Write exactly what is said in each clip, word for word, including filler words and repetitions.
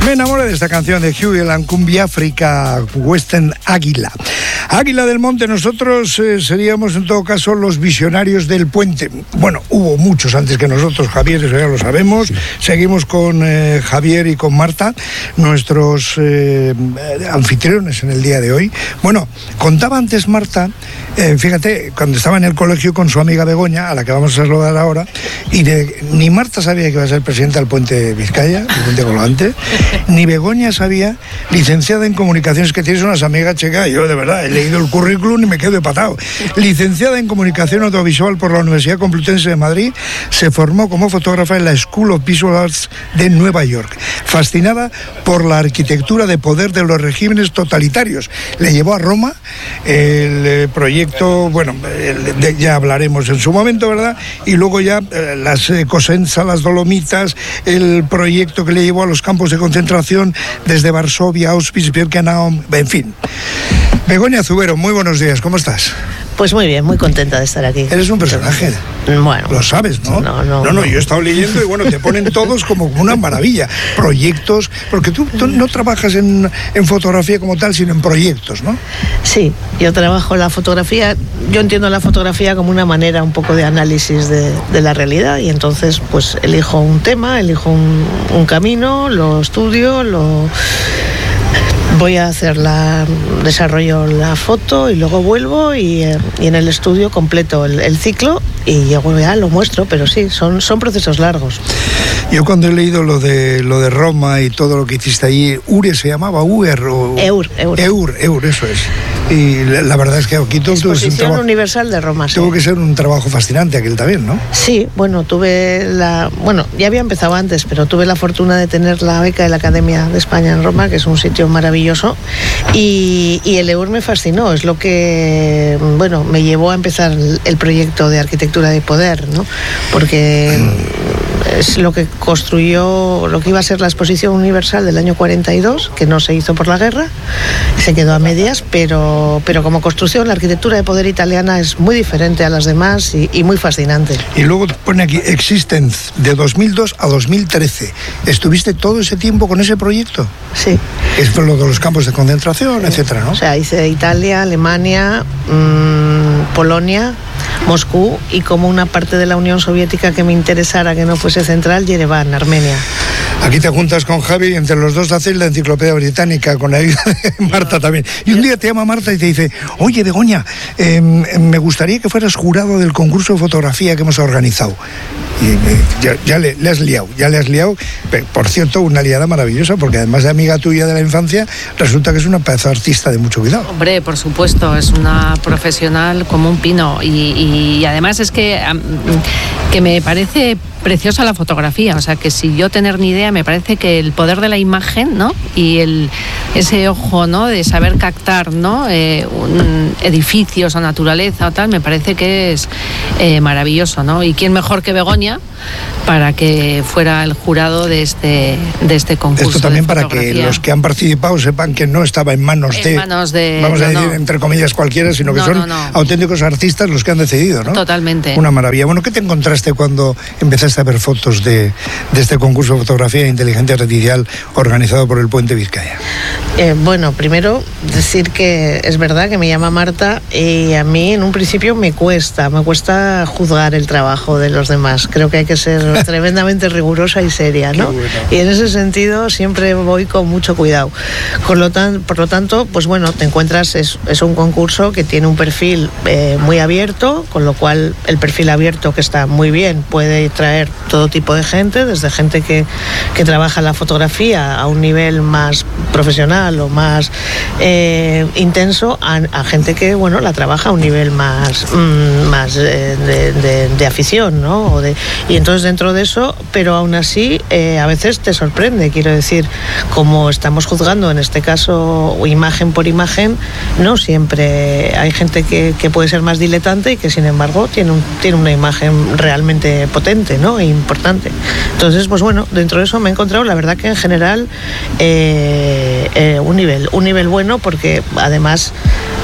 Me enamoré de esta canción de Huey Land, Cumbia África, Western Águila. Águila del Monte, nosotros eh, seríamos en todo caso los visionarios del puente. Bueno, hubo muchos antes que nosotros, Javier, eso ya lo sabemos. Seguimos con eh, Javier y con Marta, nuestros eh, anfitriones en el día de hoy. Bueno, contaba antes Marta, eh, fíjate, cuando estaba en el colegio con su amiga Begoña, a la que vamos a saludar ahora, y de, ni Marta sabía que iba a ser presidenta del puente Vizcaya, el puente colgante, ni Begoña sabía, licenciada en comunicaciones, que tienes unas amigas checas, yo de verdad he leído el currículum y me quedo empatado. Licenciada en comunicación audiovisual por la Universidad Complutense de Madrid, se formó como fotógrafa en la School of Visual Arts de Nueva York. Fascinada por la arquitectura de poder de los regímenes totalitarios, le llevó a Roma el eh, proyecto, bueno, el, de, ya hablaremos en su momento, ¿verdad? Y luego ya eh, las eh, Cosenza, las Dolomitas, el proyecto que le llevó a los campos de concentración desde Varsovia, Auschwitz, Birkenau, en fin. Begoña Zubero, muy buenos días, ¿cómo estás? Pues muy bien, muy contenta de estar aquí. Eres un personaje. Bueno. Lo sabes, ¿no? No, no. No, no, yo he estado leyendo y bueno, te ponen todos como una maravilla. Proyectos, porque tú, tú no trabajas en, en fotografía como tal, sino en proyectos, ¿no? Sí, yo trabajo la fotografía, yo entiendo la fotografía como una manera un poco de análisis de, de la realidad y entonces pues elijo un tema, elijo un, un camino, lo estudio, lo... voy a hacer la desarrollo la foto y luego vuelvo y, eh, y en el estudio completo el, el ciclo y luego ya lo muestro, pero sí, son, son procesos largos. Yo cuando he leído lo de lo de Roma y todo lo que hiciste allí, Ure se llamaba Ur o Eur, Eur. Eur, Eur, eso es. Y la, la verdad es que aquí todo Exposición es un trabajo Universal de Roma. Tuvo sí. que ser un trabajo fascinante aquel también, ¿no? Sí, bueno, tuve la, bueno, ya había empezado antes, pero tuve la fortuna de tener la beca de la Academia de España en Roma, que es un sitio maravilloso, y, y el Eur me fascinó, es lo que, bueno, me llevó a empezar el, el proyecto de arquitectura de poder, ¿no? Porque es lo que construyó, lo que iba a ser la Exposición Universal del año cuarenta y dos, que no se hizo por la guerra, se quedó a medias, pero, pero como construcción la arquitectura de poder italiana es muy diferente a las demás y, y muy fascinante. Y luego pone aquí Existence, de dos mil dos a dos mil trece. ¿Estuviste todo ese tiempo con ese proyecto? Sí. Es por lo de los campos de concentración, sí, etcétera, ¿no? O sea, hice Italia, Alemania, mmm, Polonia, Moscú y como una parte de la Unión Soviética que me interesara que no fuese central, Yerevan, Armenia. Aquí te juntas con Javi y entre los dos hacéis la enciclopedia británica con la ayuda de Marta también. Y un día te llama Marta y te dice, oye Begoña, eh, me gustaría que fueras jurado del concurso de fotografía que hemos organizado. Y eh, ya, ya le, le has liado, ya le has liado. Por cierto, una liada maravillosa, porque además de amiga tuya de la infancia, resulta que es una pedazo de artista de mucho cuidado. Hombre, por supuesto, es una profesional como un pino. Y, y además es que, que me parece preciosa la fotografía, o sea que si yo tener ni idea, me parece que el poder de la imagen, ¿no? Y el ese ojo, ¿no? De saber captar, ¿no? Eh, un, edificios o naturaleza o tal, me parece que es eh, maravilloso, ¿no? Y quién mejor que Begoña para que fuera el jurado de este de este concurso. Esto también para que los que han participado sepan que no estaba en manos en de, manos de vamos a no, decir no. entre comillas cualquiera, sino que no, son no, no. auténticos artistas los que han decidido, ¿no? Totalmente. Una maravilla. Bueno, ¿qué te encontraste cuando empezaste a ver fotos de, de este concurso de fotografía de inteligencia artificial organizado por el Puente Vizcaya? Eh, bueno, primero decir que es verdad que me llama Marta y a mí en un principio me cuesta, me cuesta juzgar el trabajo de los demás. Creo que hay que ser tremendamente rigurosa y seria, ¿no? Bueno. Y en ese sentido siempre voy con mucho cuidado. Con lo tan, por lo tanto, pues bueno, te encuentras, es, es un concurso que tiene un perfil eh, muy abierto, con lo cual el perfil abierto, que está muy bien, puede traer todo tipo de gente, desde gente que, que trabaja la fotografía a un nivel más profesional o más eh, intenso, a, a gente que, bueno, la trabaja a un nivel más, mmm, más eh, de, de, de afición, ¿no? O de, y entonces dentro de eso, pero aún así eh, a veces te sorprende, quiero decir, como estamos juzgando en este caso imagen por imagen, no siempre hay gente que, que puede ser más diletante y que sin embargo tiene, un, tiene una imagen realmente potente, ¿no? E importante. Entonces, pues bueno, dentro de eso me he encontrado, la verdad que en general eh, eh, un nivel, un nivel bueno, porque además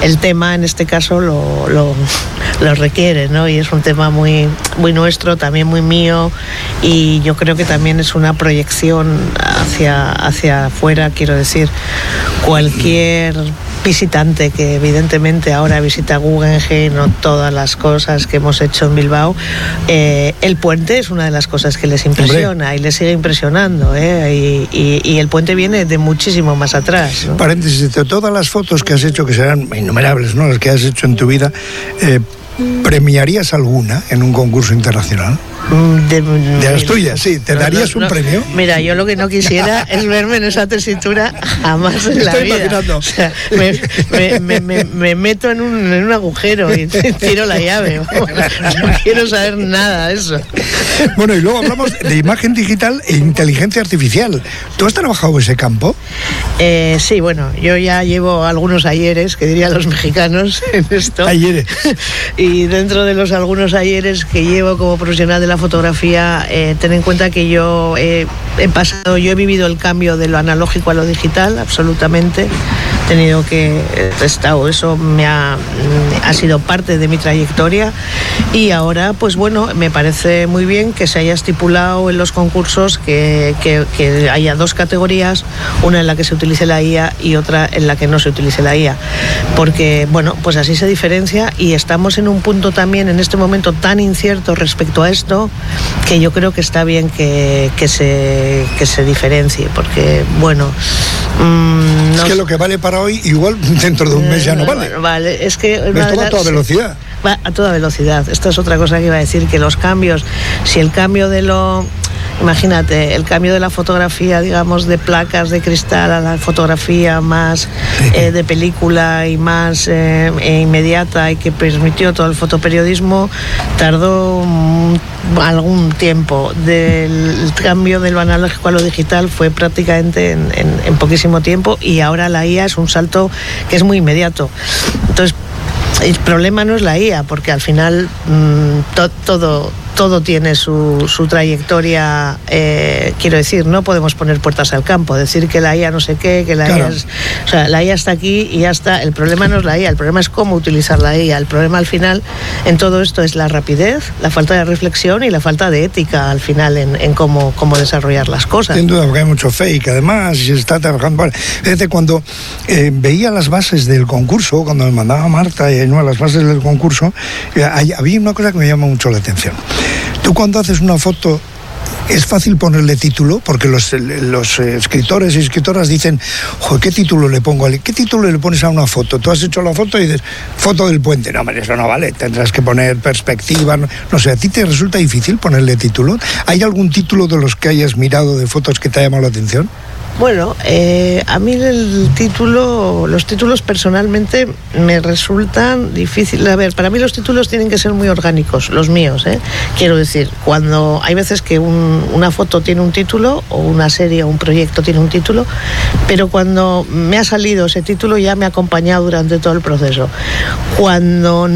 el tema en este caso lo, lo, lo requiere, ¿no? Y es un tema muy, muy nuestro, también muy mío, y yo creo que también es una proyección hacia, hacia afuera, quiero decir, cualquier visitante que evidentemente ahora visita Guggenheim o todas las cosas que hemos hecho en Bilbao, eh, el puente es una de las cosas que les impresiona. Hombre. Y les sigue impresionando, ¿eh? y, y, y el puente viene de muchísimo más atrás, ¿no? Paréntesis, de todas las fotos que has hecho, que serán innumerables, ¿no?, las que has hecho en tu vida, eh, ¿premiarías alguna en un concurso internacional? De, de las tuyas, sí, ¿te darías no, no, un premio? Mira, yo lo que no quisiera es verme en esa tesitura jamás en la Estoy vida. imaginando. O sea, me, me, me, me, me meto en un, en un agujero y tiro la llave. No quiero saber nada de eso. Bueno, y luego hablamos de imagen digital e inteligencia artificial. ¿Tú has trabajado en ese campo? Eh, sí, bueno, yo ya llevo algunos ayeres, que dirían los mexicanos, en esto. Ayeres. Y dentro de los algunos ayeres que llevo como profesional de la fotografía, eh, ten en cuenta que yo eh, he pasado, yo he vivido el cambio de lo analógico a lo digital, absolutamente. He tenido que he estado, eso me ha, ha sido parte de mi trayectoria, y ahora, pues bueno, me parece muy bien que se haya estipulado en los concursos que, que, que haya dos categorías, una en la que se utilice la I A y otra en la que no se utilice la I A, porque bueno, pues así se diferencia, y estamos en un punto también en este momento tan incierto respecto a esto, que yo creo que está bien que, que, se, que se diferencie, porque bueno... Mmm, es no que lo que vale para hoy, igual dentro de un mes ya no vale. Vale, es que... Esto va a toda velocidad. Va a toda velocidad. Esta es otra cosa que iba a decir, que los cambios, si el cambio de lo... Imagínate, el cambio de la fotografía, digamos, de placas de cristal a la fotografía más eh, de película y más eh, e inmediata, y que permitió todo el fotoperiodismo, tardó um, algún tiempo. Del cambio de lo analógico a lo digital fue prácticamente en, en, en poquísimo tiempo, y ahora la I A es un salto que es muy inmediato. Entonces, el problema no es la I A, porque al final mmm, to, todo... todo tiene su, su trayectoria, eh, quiero decir, no podemos poner puertas al campo, decir que la I A no sé qué, que la claro. I A es, o sea, la I A está aquí y ya está. El problema no es la I A, el problema es cómo utilizar la I A. El problema al final en todo esto es la rapidez, la falta de reflexión y la falta de ética al final en, en cómo, cómo desarrollar las cosas. Sin duda, porque hay mucho fake, además, y se está trabajando. Vale. Fíjate, cuando eh, veía las bases del concurso, cuando me mandaba Marta y no, las bases del concurso, eh, hay, había una cosa que me llama mucho la atención. Tú cuando haces una foto, es fácil ponerle título, porque los, los escritores y escritoras dicen, joder, ¿qué título le pongo? ¿Qué título le pones a una foto? Tú has hecho la foto y dices, foto del puente. No, hombre, eso no vale, tendrás que poner perspectiva. No, no sé, ¿a ti te resulta difícil ponerle título? ¿Hay algún título de los que hayas mirado de fotos que te ha llamado la atención? Bueno, eh, a mí el título, los títulos personalmente me resultan difíciles. A ver, para mí los títulos tienen que ser muy orgánicos, los míos, ¿eh? Quiero decir, cuando hay veces que un, una foto tiene un título, o una serie o un proyecto tiene un título, pero cuando me ha salido ese título ya me ha acompañado durante todo el proceso. Cuando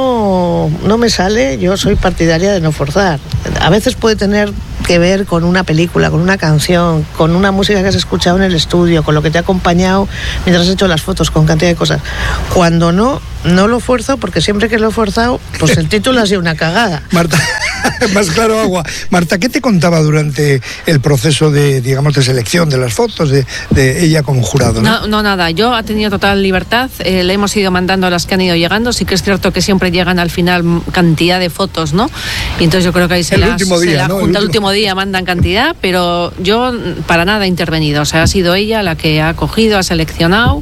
no, no me sale, yo soy partidaria de no forzar. A veces puede tener que ver con una película, con una canción, con una música que has escuchado en el estudio, con lo que te ha acompañado mientras has hecho las fotos, con cantidad de cosas. Cuando no, no lo fuerzo, porque siempre que lo he forzado, pues el título ha sido una cagada. Marta, más claro agua. Marta, ¿qué te contaba durante el proceso de, digamos, de selección de las fotos de, de ella como jurado? ¿no? No, no, nada. Yo ha tenido total libertad. Eh, le hemos ido mandando a las que han ido llegando. Sí que es cierto que siempre llegan al final cantidad de fotos, ¿no? Y entonces yo creo que ahí se el las último día, se la ¿no? junta el último día mandan cantidad, pero yo para nada he intervenido. O sea, ha sido ella la que ha cogido, ha seleccionado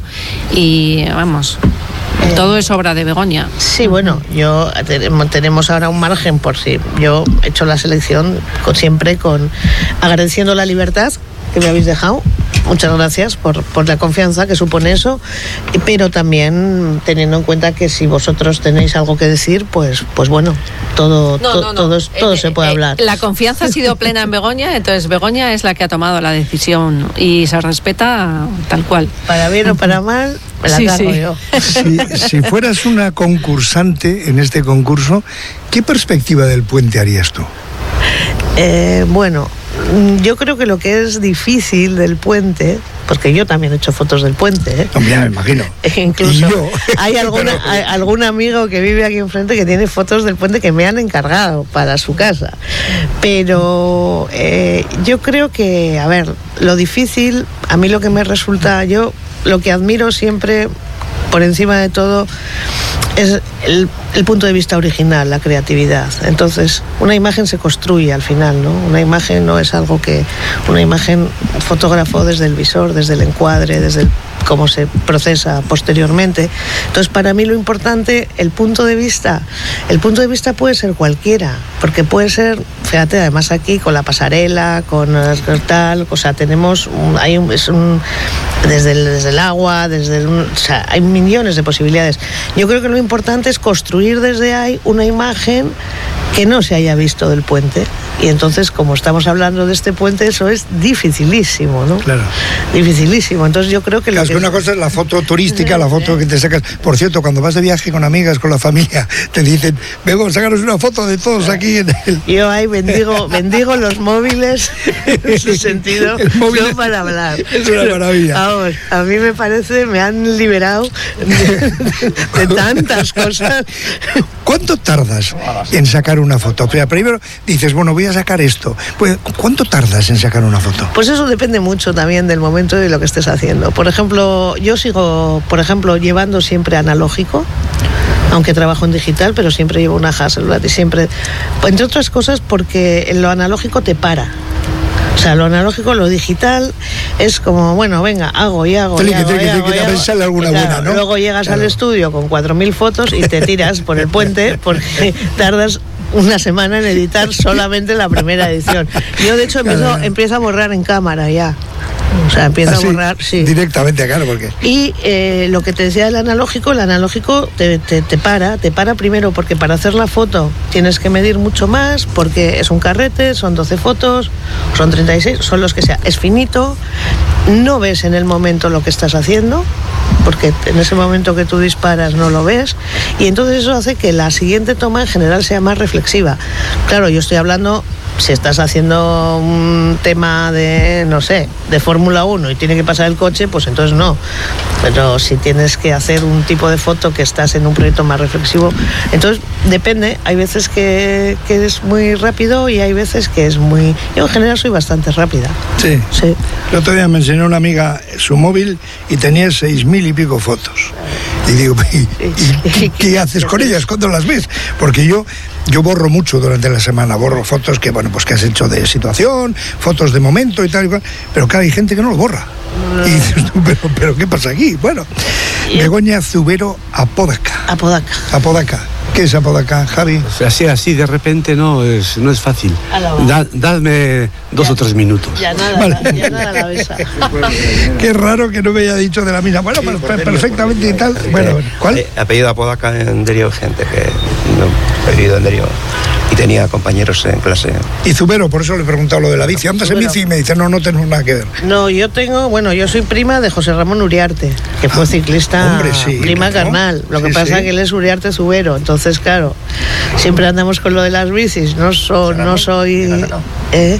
y vamos. Todo es obra de Begoña. Sí, bueno, yo tenemos ahora un margen por si yo he hecho la selección con, siempre con agradeciendo la libertad que me habéis dejado. Muchas gracias por, por la confianza que supone eso, pero también teniendo en cuenta que si vosotros tenéis algo que decir, pues, pues bueno, todo, no, to, no, no. todo, todo eh, se puede eh, hablar. La confianza ha sido plena en Begoña, entonces Begoña es la que ha tomado la decisión y se respeta tal cual. Para bien o para mal, me la sí, cargo sí. yo. Si, si fueras una concursante en este concurso, ¿qué perspectiva del puente harías tú? Eh, bueno, yo creo que lo que es difícil del puente, porque yo también he hecho fotos del puente, ¿eh? También me imagino. Incluso hay, alguna, hay algún amigo que vive aquí enfrente que tiene fotos del puente que me han encargado para su casa. Pero eh, yo creo que, a ver, lo difícil, a mí lo que me resulta, yo lo que admiro siempre, por encima de todo, es el, el punto de vista original, la creatividad. Entonces, una imagen se construye al final, ¿no? Una imagen no es algo que... Una imagen fotógrafo desde el visor, desde el encuadre, desde el, cómo se procesa posteriormente. Entonces, para mí lo importante, el punto de vista, el punto de vista puede ser cualquiera, porque puede ser, fíjate, además aquí con la pasarela, con tal, o sea, tenemos, un, hay un, es un, desde el, desde el agua, desde el, o sea, hay millones de posibilidades. Yo creo que lo importante es construir desde ahí una imagen que no se haya visto del puente. Y entonces, como estamos hablando de este puente, eso es dificilísimo, ¿no? Claro. Dificilísimo. Entonces yo creo que... Claro, lo es que que una cosa es la foto turística, la foto que te sacas. Por cierto, cuando vas de viaje con amigas, con la familia, te dicen, vengo a sacaros una foto de todos aquí en el... Yo ahí bendigo, bendigo los móviles en ese sentido, móvil no para hablar. Es una maravilla. Vamos, a mí me parece, me han liberado de, de tantas cosas. ¿Cuánto tardas en sacar una foto? Primero dices, bueno, voy a sacar esto. Pues, ¿cuánto tardas en sacar una foto? Pues eso depende mucho también del momento y de lo que estés haciendo. Por ejemplo, yo sigo, por ejemplo, llevando siempre analógico, aunque trabajo en digital, pero siempre llevo una Hasselblad y siempre, entre otras cosas, porque en lo analógico te para. O sea, lo analógico, lo digital es como, bueno, venga, hago y hago y hago, y hago, y hago. Sale alguna Claro, buena, ¿no? Luego llegas Claro. al estudio con cuatro mil fotos y te tiras por el puente porque tardas una semana en editar solamente la primera edición. Yo, de hecho, empiezo, empiezo a borrar en cámara ya. O sea, empiezo Así, a borrar, sí. Directamente, claro, porque... Y eh, lo que te decía del analógico, el analógico te, te, te para, te para primero porque para hacer la foto tienes que medir mucho más, porque es un carrete, son doce fotos, son treinta y seis, son los que sea. Es finito, no ves en el momento lo que estás haciendo, porque en ese momento que tú disparas no lo ves, y entonces eso hace que la siguiente toma en general sea más reflexiva. Claro, yo estoy hablando... Si estás haciendo un tema de, no sé, de Fórmula uno y tiene que pasar el coche, pues entonces no. Pero si tienes que hacer un tipo de foto que estás en un proyecto más reflexivo, entonces depende. Hay veces que, que es muy rápido y hay veces que es muy... Yo en general soy bastante rápida. Sí. Sí. El otro día me enseñó una amiga su móvil y tenía seis mil y pico fotos. Y digo, ¿y, y, ¿qué haces con ellas? ¿Cuándo las ves? Porque yo... Yo borro mucho durante la semana, borro fotos que, bueno, pues que has hecho de situación, fotos de momento y tal y cual, pero claro, hay gente que no lo borra. Y dices tú, pero, pero ¿qué pasa aquí? Bueno, Begoña Zubero Apodaca. Apodaca. Apodaca. ¿Qué es Apodaca, Javi? Así, así, de repente no es, no es fácil. Da, dadme dos ya, o tres minutos. Ya nada, vale. ya nada la besa. Qué raro que no me haya dicho de la misma. Bueno, sí, per perfectamente y tal. Bueno, ¿cuál? Eh, apellido Apodaca en Derio, gente que no, he vivido en Derio y tenía compañeros en clase. Y Zubero, por eso le he preguntado lo de la bici. ¿Andas en bici? Y me dice, no, no tenemos nada que ver. No, yo tengo, bueno, yo soy prima de José Ramón Uriarte, que fue ciclista, hombre, sí, prima ¿no? carnal. Lo que Sí, pasa sí. es que él es Uriarte Zubero, entonces, claro, siempre andamos con lo de las bicis. No, so, no soy... ¿Eh?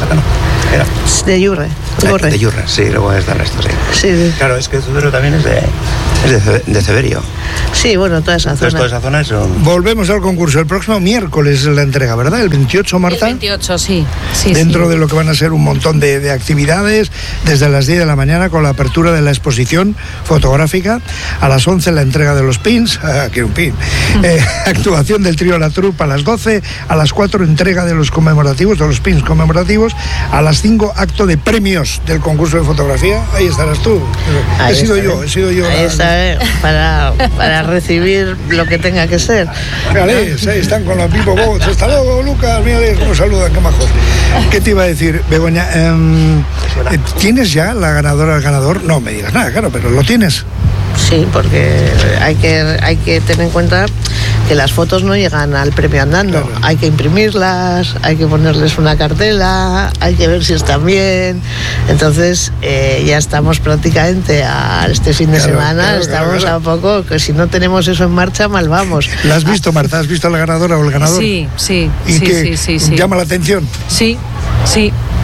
Era. De Yurre. De, de Yurre, sí, luego es de resto, sí. Sí, sí. Claro, es que Zubero también es de, es de, de Ceberio. Sí, bueno, toda esa Entonces, zona. toda esa zona es un... Volvemos al concurso. El próximo miércoles es la entrega, ¿verdad? El veintiocho, Marta. El veintiocho, sí. sí Dentro sí. de lo que van a ser un montón de, de actividades, desde las diez de la mañana con la apertura de la exposición fotográfica, a las once la entrega de los pins, ah, que un pin, eh, actuación del trío La Troupe a las doce, a las cuatro entrega de los conmemorativos, de los pins conmemorativos, a las cinco acto de premios del concurso de fotografía. Ahí estarás tú. Ahí he sido estaré. yo, he sido yo. Ahí la- estaré, para, para recibir lo que tenga que ser. Mírales, ahí están con la Pipo Bots. Hasta luego, Lucas. Mírales cómo saludan, qué majos. ¿Qué te iba a decir, Begoña? Eh, ¿Tienes ya la ganadora, el ganador? No me digas nada, claro, pero lo tienes. Sí, porque hay que, hay que tener en cuenta que las fotos no llegan al premio andando. Claro. Hay que imprimirlas, hay que ponerles una cartela, hay que ver si están bien. Entonces, eh, ya estamos prácticamente a este fin de Claro, semana, claro, estamos claro, claro. a poco, que si no tenemos eso en marcha, mal vamos. ¿La has visto, Marta? ¿Has visto a la ganadora o el ganador? Sí, sí, ¿Y sí, qué sí, sí, sí. llama la atención? Sí, sí.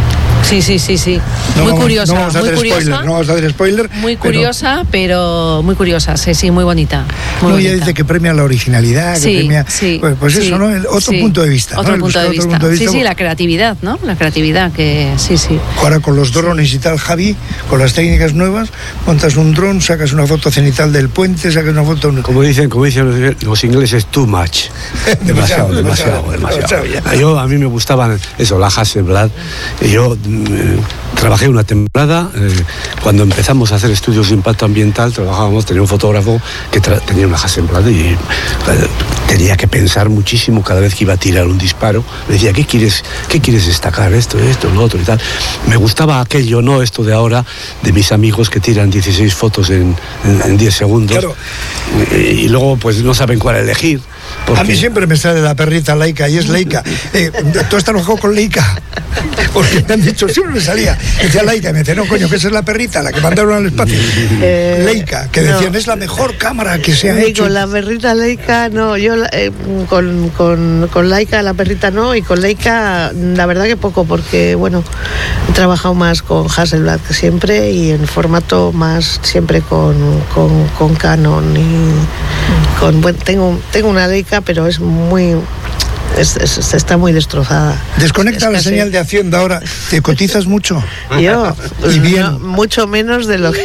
Sí, sí, sí, sí. No muy vamos, curiosa, no vamos a muy hacer curiosa. spoiler, no vamos a hacer spoiler. Muy curiosa, pero, pero muy curiosa, sí, sí, muy bonita. Muy no, bonita. ella dice que premia la originalidad, que sí, premia... sí, pues, pues sí, eso, ¿no? El otro sí. punto de vista. Otro, ¿no? punto, de otro vista. punto de vista. Sí, sí, la creatividad, ¿no? La creatividad, que sí, sí. Ahora con los drones y tal, Javi, con las técnicas nuevas, montas un dron, sacas una foto cenital del puente, sacas una foto... Como dicen, como dicen los, los ingleses, too much. demasiado, demasiado, demasiado. demasiado. Yo, a mí me gustaban eso, la Hasselblad. Y yo eh, trabajé una temporada, eh, cuando empezamos a hacer estudios de impacto ambiental, trabajábamos, tenía un fotógrafo que tra- tenía una Hasselblad y eh, tenía que pensar muchísimo cada vez que iba a tirar un disparo. Me decía, ¿qué quieres, qué quieres destacar? Esto, esto, lo otro y tal. Me gustaba aquello, no esto de ahora, de mis amigos que tiran dieciséis fotos en, en, en diez segundos. Claro. Y, y luego pues no saben cuál elegir. Porque... A mí siempre me sale la perrita Leica y es Leica. Eh, ¿Tú has trabajado con Leica? Porque me han dicho, siempre me salía. Decía Leica y me decía, no, coño, que esa es la perrita, la que mandaron al espacio. Eh, Leica, que decían, no. es la mejor cámara que se ha Ni hecho. con la perrita Leica, no. Yo eh, con, con, con Leica, la perrita no. Y con Leica, la verdad que poco, porque, bueno, he trabajado más con Hasselblad que siempre y en formato más siempre con, con, con Canon. Y con, bueno, tengo, tengo una Leica, pero es muy... Es, es, está muy destrozada. Desconecta es la casi... señal de Hacienda ahora. ¿Te cotizas mucho? Yo, y bien. No, mucho menos de lo que...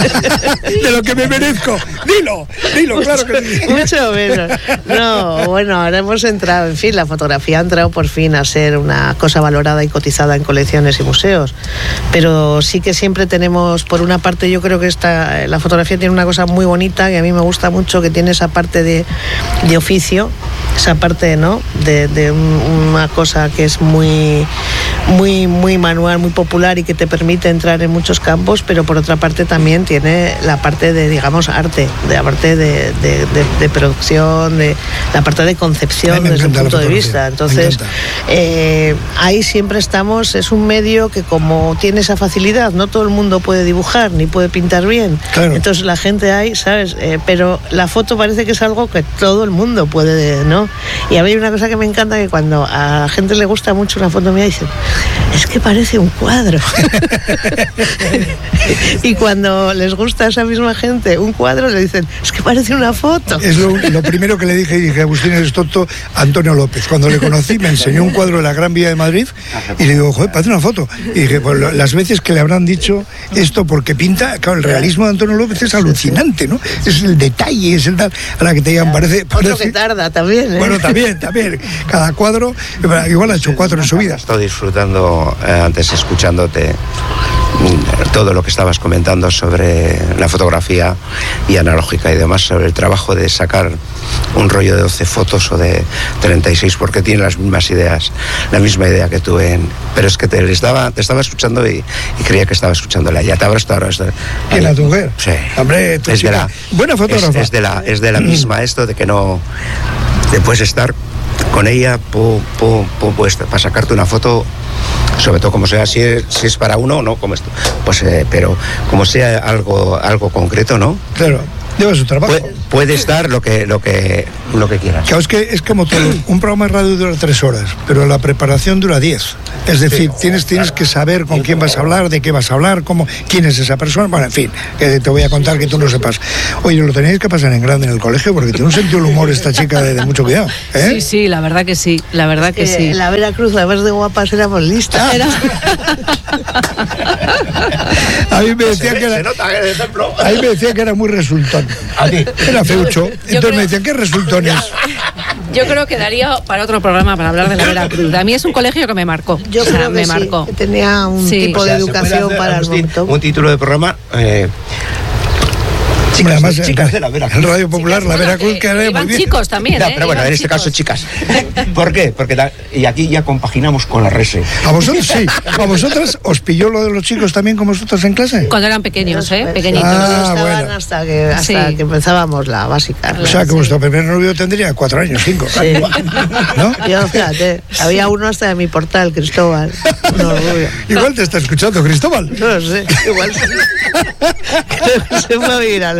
de lo que me merezco. Dilo, dilo, claro que sí. Mucho menos. No, bueno, ahora hemos entrado, en fin, la fotografía ha entrado por fin a ser una cosa valorada y cotizada en colecciones y museos. Pero sí que siempre tenemos, por una parte, yo creo que esta, la fotografía tiene una cosa muy bonita, que a mí me gusta mucho, que tiene esa parte de, de oficio, esa parte, ¿no?, de, de una cosa que es muy, muy, muy manual, muy popular y que te permite entrar en muchos campos, pero por otra parte también tiene la parte de, digamos, arte, de la parte de, de, de, de producción, de la parte de concepción desde un punto de vista. Entonces, eh, ahí siempre estamos, es un medio que como tiene esa facilidad, no todo el mundo puede dibujar ni puede pintar bien. Claro. Entonces la gente ahí, ¿sabes? Eh, pero la foto parece que es algo que todo el mundo puede, ¿no? Y a mí hay una cosa que me encanta, que cuando a la gente le gusta mucho una foto mía, dicen, es que parece un cuadro. Y cuando les gusta a esa misma gente un cuadro, le dicen, es que parece una foto. Es lo, lo primero que le dije, y dije, Agustín, eres tonto, Antonio López. Cuando le conocí, me enseñó un cuadro de la Gran Vía de Madrid y le digo, joder, parece una foto. Y dije, pues lo, las veces que le habrán dicho esto, porque pinta, claro, el realismo de Antonio López es alucinante, ¿no? Es el detalle, es el tal, a la que te digan, parece... parece... Otro que tarda también, ¿eh? Bueno, también, también. Cada cuadro, igual ha hecho cuatro en su vida. Estoy disfrutando, eh, antes escuchándote, todo lo que estabas comentando sobre la fotografía y analógica y demás, sobre el trabajo de sacar un rollo de doce fotos o de treinta y seis, porque tiene las mismas ideas, la misma idea que tú en... Pero es que te, estaba, te estaba escuchando y, y creía que estaba escuchándola. Ya te habrás estado ahora. ¿Quién, a tu mujer? Sí. Hombre, tu es chica. de la, buena fotógrafa. Es, es, de la, es de la misma esto, de que no... De puedes estar con ella, pu, pu, pu, pues, para sacarte una foto, sobre todo como sea, si es, si es para uno, no, como esto, pues, eh, pero como sea algo, algo concreto, ¿no? Claro, lleva su trabajo. Puede, puede estar lo que, lo que, lo que quieras. Claro, es que es como todo. Un programa de radio dura tres horas, pero la preparación dura diez. Es decir, tienes, tienes que saber con quién vas a hablar, de qué vas a hablar, cómo, quién es esa persona. Bueno, en fin, eh, te voy a contar que tú no sepas. Oye, lo tenéis que pasar en grande en el colegio, porque tiene un sentido del humor esta chica de, de mucho cuidado, ¿eh? Sí, sí, la verdad que sí, la verdad que Eh, sí. La Veracruz, además de guapas, éramos listas. Era... A mí me decían que era, a mí me decían que era muy resultón. ¿A ti? Era feucho. Entonces creo- me decían, ¿qué resultones? Yo creo que daría para otro programa para hablar de la Veracruz. A mí es un colegio que me marcó. Yo o sea, creo que me sí, marcó. que tenía un Sí. tipo O sea, de se puede educación hacer, para el Agustín, momento. un título de programa... Eh, Hombre, además, chicas de la Veracruz. el Radio Popular, la Bueno, Veracruz, que- que era que muy iban bien. chicos también, no, ¿eh? pero bueno, Iban en este chicos. caso chicas. ¿Por qué? Porque da- y aquí ya compaginamos con la rese. ¿A vosotros sí? ¿A vosotras os pilló lo de los chicos también como vosotros en clase? Cuando eran pequeños, ¿eh? Pequeñitos. Ah, No estaban bueno. hasta, que, hasta Sí. que empezábamos la básica. O sea, que vuestro primer novio tendría cuatro años, cinco. Sí. ¿No? Yo, fíjate, había uno hasta de mi portal, Cristóbal. Un orgullo. Igual te está escuchando, Cristóbal. No lo sé, igual se, creo que se fue a vivir al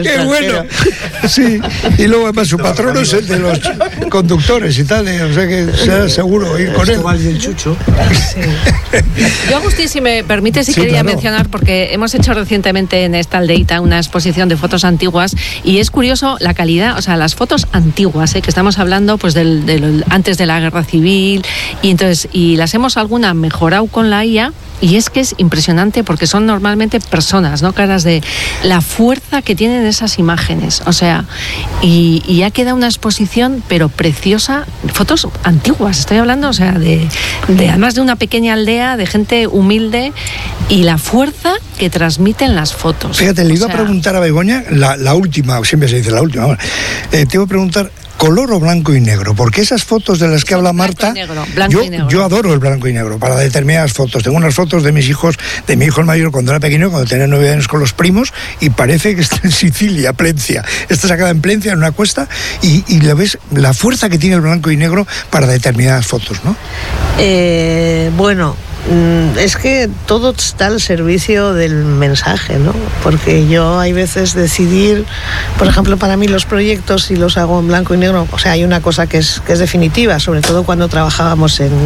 Qué bueno. Sí, y luego además su patrono es el de los conductores y tal, eh, o sea que sea seguro ir con él. El Chucho. Sí. Yo, Agustín, si me permite, sí, sí quería claro. mencionar, porque hemos hecho recientemente en esta aldeita una exposición de fotos antiguas y es curioso la calidad, o sea, las fotos antiguas, ¿eh? que estamos hablando pues del, del antes de la guerra civil, y entonces y las hemos alguna mejorado con la I A. Y es que es impresionante porque son normalmente personas, ¿no? Caras de la fuerza que tienen esas imágenes. O sea, y, y ya queda una exposición, pero preciosa, fotos antiguas, estoy hablando, o sea, de, de además de una pequeña aldea, de gente humilde y la fuerza que transmiten las fotos. Fíjate, le iba o sea, a preguntar a Begoña, la, la última, siempre se dice la última, bueno, eh, te iba a preguntar, ¿color o blanco y negro? Porque esas fotos de las que sí, habla Marta, blanco y negro, blanco yo, y negro. yo adoro el blanco y negro para determinadas fotos. Tengo unas fotos de mis hijos, de mi hijo el mayor cuando era pequeño, cuando tenía nueve años con los primos, y parece que está en Sicilia, Plencia. Está sacada en Plencia, en una cuesta, y, y le ves la fuerza que tiene el blanco y negro para determinadas fotos, ¿no? Eh, bueno... Es que todo está al servicio del mensaje, ¿no? Porque yo hay veces decidir, por ejemplo, para mí los proyectos, si los hago en blanco y negro, o sea, hay una cosa que es, que es definitiva, sobre todo cuando trabajábamos en,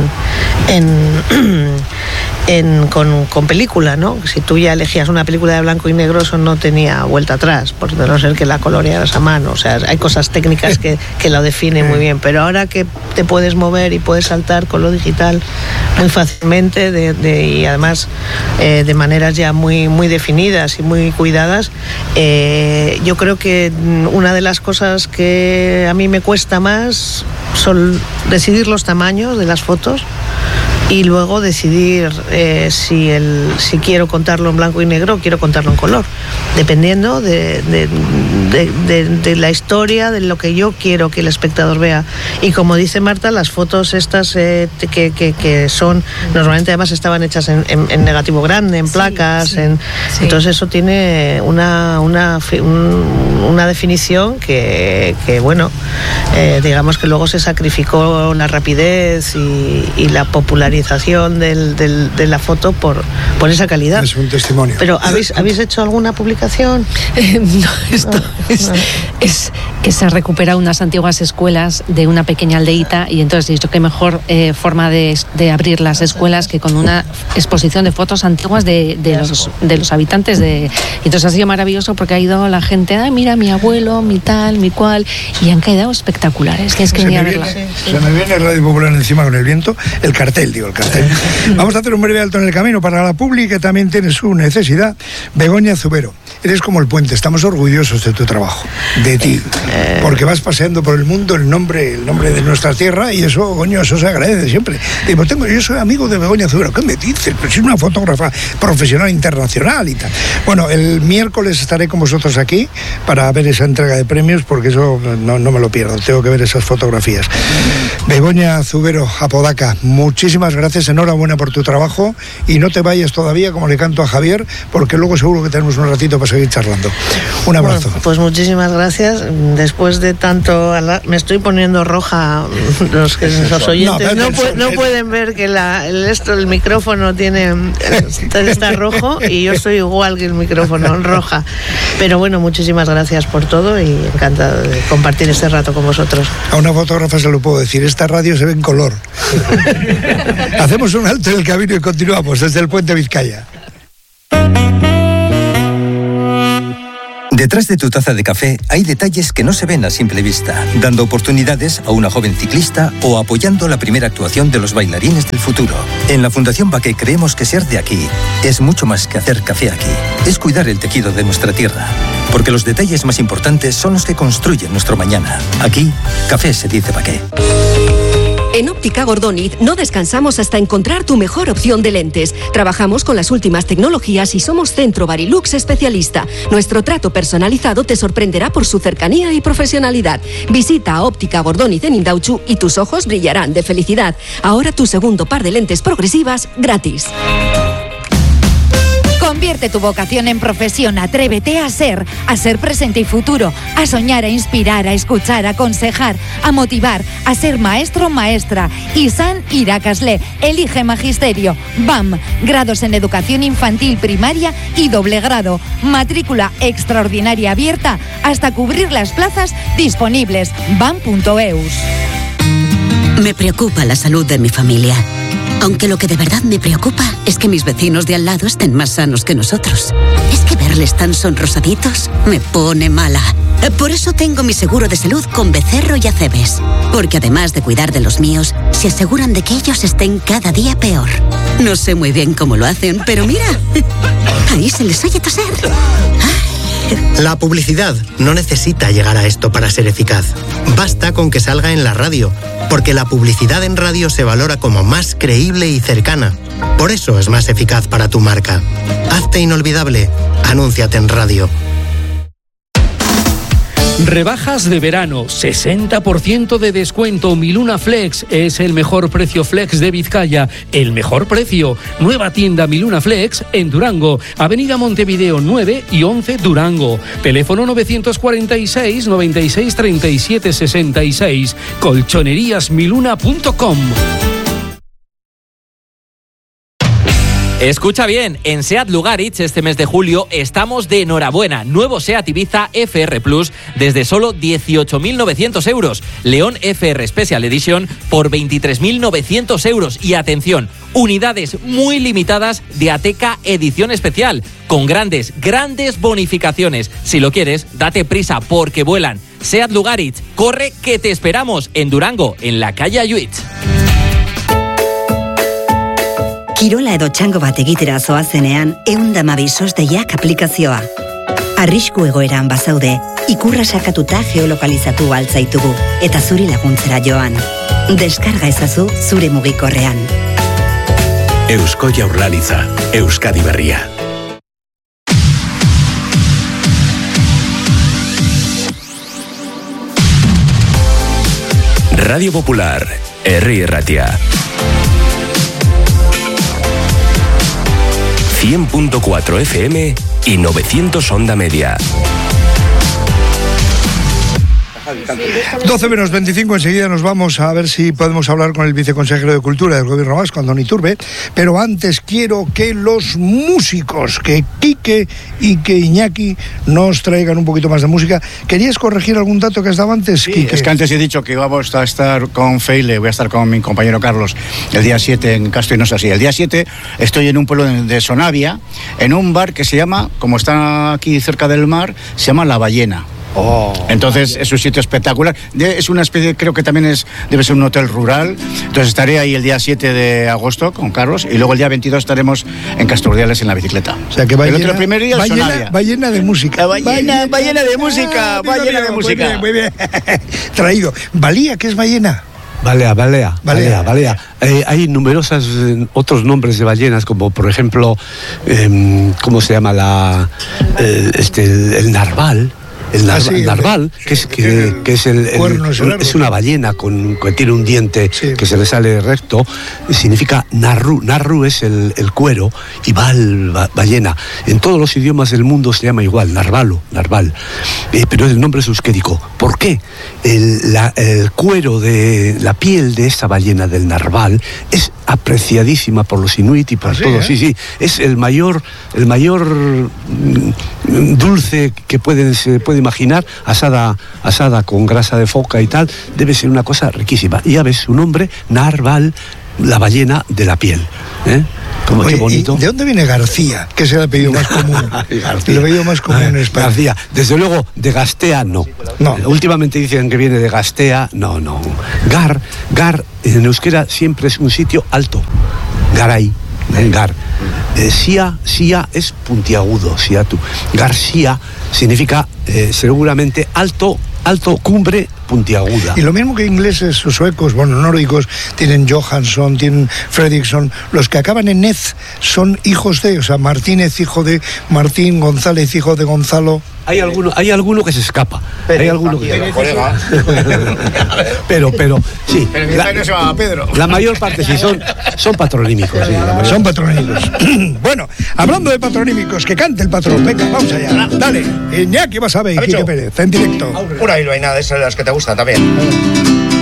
en, en con, con película, ¿no? Si tú ya elegías una película de blanco y negro, eso no tenía vuelta atrás, por no ser que la colorearas a mano. O sea, hay cosas técnicas que, que lo definen muy bien, pero ahora que te puedes mover y puedes saltar con lo digital muy fácilmente, De, de, y además eh, de maneras ya muy, muy definidas y muy cuidadas, eh, yo creo que una de las cosas que a mí me cuesta más son decidir los tamaños de las fotos y luego decidir eh, si, el, si quiero contarlo en blanco y negro o quiero contarlo en color, dependiendo de, de, de, de, de la historia, de lo que yo quiero que el espectador vea. Y como dice Marta, las fotos estas eh, que, que, que son, normalmente además estaban hechas en, en, en negativo grande, en placas, sí, sí, en, sí. Entonces eso tiene una, una, un, una definición que, que bueno, eh, digamos que luego se sacrificó la rapidez y, y la popularidad Del, del, de la foto por, por esa calidad. Es un testimonio. Pero ¿habéis, ¿habéis hecho alguna publicación? Eh, no, esto no, es, no. es que se han recuperado unas antiguas escuelas de una pequeña aldeita y entonces he dicho que mejor eh, forma de, de abrir las escuelas que con una exposición de fotos antiguas de, de, los, de los habitantes de... Y entonces ha sido maravilloso porque ha ido la gente, ah, mira, mi abuelo, mi tal, mi cual, y han quedado espectaculares. Tienes que venir a verla. Viene, sí, sí. Se me viene Radio Popular encima con el viento, el cartel, digo, el cartel. Vamos a hacer un breve alto en el camino para la Publi, que también tiene su necesidad. Begoña Zubero, eres como el puente, estamos orgullosos de tu trabajo, de ti, porque vas paseando por el mundo el nombre, el nombre de nuestra tierra, y eso, coño, eso se agradece siempre. Digo, tengo, yo soy amigo de Begoña Zubero, ¿qué me dices? Pues es una fotógrafa profesional internacional y tal. Bueno, el miércoles estaré con vosotros aquí para ver esa entrega de premios, porque eso no, no me lo pierdo, tengo que ver esas fotografías. Begoña Zubero, Apodaca, muchísimas gracias, enhorabuena por tu trabajo y no te vayas todavía, como le canto a Javier, porque luego seguro que tenemos un ratito para seguir charlando. Un abrazo. Bueno, pues muchísimas gracias. Después de tanto... Me estoy poniendo roja, los, que, los oyentes no, no, pu no pueden ver que la, el, esto, el micrófono tiene está rojo y yo estoy igual que el micrófono, roja. Pero bueno, muchísimas gracias por todo y encantada de compartir este rato con vosotros. A una fotógrafa se lo puedo decir, esta radio se ve en color. Hacemos un alto en el camino y continuamos desde el Puente Vizcaya. Detrás de tu taza de café hay detalles que no se ven a simple vista, dando oportunidades a una joven ciclista o apoyando la primera actuación de los bailarines del futuro. En la Fundación Baqué creemos que ser de aquí es mucho más que hacer café aquí. Es cuidar el tejido de nuestra tierra, porque los detalles más importantes son los que construyen nuestro mañana. Aquí, café se dice Baqué. En Óptica Gordoniz no descansamos hasta encontrar tu mejor opción de lentes. Trabajamos con las últimas tecnologías y somos Centro Barilux especialista. Nuestro trato personalizado te sorprenderá por su cercanía y profesionalidad. Visita a Óptica Gordoniz en Indautxu y tus ojos brillarán de felicidad. Ahora tu segundo par de lentes progresivas gratis. Convierte tu vocación en profesión, atrévete a ser, a ser presente y futuro, a soñar, a inspirar, a escuchar, a aconsejar, a motivar, a ser maestro o maestra. Isan Irakasle, elige magisterio. B A M, grados en educación infantil, primaria y doble grado. Matrícula extraordinaria abierta hasta cubrir las plazas disponibles. bam punto eus. Me preocupa la salud de mi familia. Aunque lo que de verdad me preocupa es que mis vecinos de al lado estén más sanos que nosotros. Es que verles tan sonrosaditos me pone mala. Por eso tengo mi seguro de salud con Becerro y Acebes. Porque además de cuidar de los míos, se aseguran de que ellos estén cada día peor. No sé muy bien cómo lo hacen, pero mira, ahí se les oye toser. La publicidad no necesita llegar a esto para ser eficaz. Basta con que salga en la radio, porque la publicidad en radio se valora como más creíble y cercana. Por eso es más eficaz para tu marca. Hazte inolvidable. Anúnciate en radio. Rebajas de verano, sesenta por ciento de descuento. Miluna Flex es el mejor precio flex de Vizcaya. El mejor precio. Nueva tienda Miluna Flex en Durango. Avenida Montevideo nueve y once Durango. Teléfono novecientos cuarenta y seis, noventa y seis, treinta y siete, sesenta y seis. colchonerías miluna punto com. Escucha bien, en SEAT Lugaritz este mes de julio estamos de enhorabuena. Nuevo SEAT Ibiza F R Plus desde solo dieciocho mil novecientos euros. León F R Special Edition por veintitrés mil novecientos euros. Y atención, unidades muy limitadas de Ateca Edición Especial, con grandes, grandes bonificaciones. Si lo quieres, date prisa porque vuelan. SEAT Lugaritz, corre que te esperamos en Durango, en la calle Ayuitz. Kirola edo txango bat egitera zoazenean, ehun eta hamabi sosdeiak aplikazioa. Arrisku egoeran bazaude, ikurra sakatuta geolokalizatu altzaitugu, eta zuri laguntzera joan. Deskarga ezazu zure mugikorrean. Eusko Jaurlaritza, Euskadi Berria. Radio Popular, Herri Erratia. cien punto cuatro F M y novecientos onda media. doce menos veinticinco, enseguida nos vamos a ver si podemos hablar con el viceconsejero de Cultura del Gobierno Vasco, Andoni Iturbe, pero antes quiero que los músicos, que Quique y que Iñaki nos traigan un poquito más de música. ¿Querías corregir algún dato que has dado antes, sí, Quique? Es que antes he dicho que íbamos a estar con Feile, voy a estar con mi compañero Carlos el día siete en Castro y no es así. El día siete estoy en un pueblo de Sonavia, en un bar que se llama, como está aquí cerca del mar, se llama La Ballena. Oh, entonces es un sitio espectacular. Es una especie, creo que también es debe ser un hotel rural. Entonces estaré ahí el día siete de agosto con Carlos y luego el día veintidós estaremos en Casturdiales en la bicicleta. O sea que va, el llena, otro primer día va, llena, llena, va llena de música. Va llena, va llena de música, ah, va llena de música. Muy bien, muy bien. Traído. ¿Valía? ¿Qué es ballena? Balea, balea, balea, balea. Eh, hay numerosos eh, otros nombres de ballenas, como por ejemplo, eh, ¿cómo se llama la eh, este el, el narval? El, nar, ah, sí, el narval, el, que es, que, que es, el, el, el, es una ballena con, que tiene un diente sí. que se le sale recto, significa narru. Narru es el, el cuero y val, ba, ballena. En todos los idiomas del mundo se llama igual, narvalo, narval. Eh, pero el nombre es euskérico. ¿Por qué? El, la, el cuero de la piel de esa ballena del narval es apreciadísima por los inuit y por ¿Ah, todos. Sí, ¿eh? sí, sí. Es el mayor, el mayor dulce que pueden, se puede imaginar, asada, asada con grasa de foca y tal, debe ser una cosa riquísima. Y ya ves su nombre, narval, la ballena de la piel. ¿eh? Como Oye, qué bonito. ¿de dónde viene García? Que es el apellido más común. El apellido más común en España. García. Desde luego, de Gastea no. no. Últimamente dicen que viene de Gastea. No, no. Gar, Gar, en euskera siempre es un sitio alto. Garay. Gar. Eh, Sia, Sia es puntiagudo, Sia tú. García significa eh, seguramente alto, alto, cumbre puntiaguda. Y lo mismo que ingleses o suecos, bueno, nórdicos, tienen Johansson, tienen Fredriksson, los que acaban en Ez son hijos de, o sea, Martínez, hijo de Martín, González, hijo de Gonzalo. Hay alguno, hay alguno que se escapa. Pero, hay alguno que se escapa. pero, pero, sí. Pero la, no se llama Pedro. La mayor parte sí son, son patronímicos. Sí, son patronímicos. Bueno, hablando de patronímicos, que cante el patrón. Venga, vamos allá. Dale, Iñaki vas a ver, Quique Pérez, en directo. Por ahí no hay nada, esas son las que te gustan también.